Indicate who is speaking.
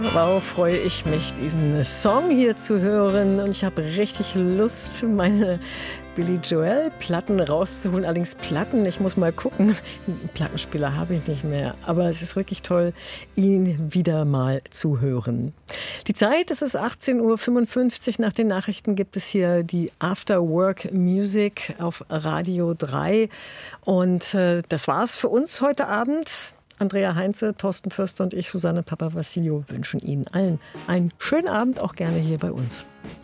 Speaker 1: Wow, freue ich mich, diesen Song hier zu hören. Und ich habe richtig Lust, meine Billy Joel-Platten rauszuholen. Allerdings Platten, ich muss mal gucken. Einen Plattenspieler habe ich nicht mehr. Aber es ist wirklich toll, ihn wieder mal zu hören. Die Zeit, es ist 18:55 Uhr. Nach den Nachrichten gibt es hier die After Work Music auf Radio 3. Und das war's für uns heute Abend. Andrea Heinze, Thorsten Fürster und ich, Susanne Papavassilou, wünschen Ihnen allen einen schönen Abend, auch gerne hier bei uns.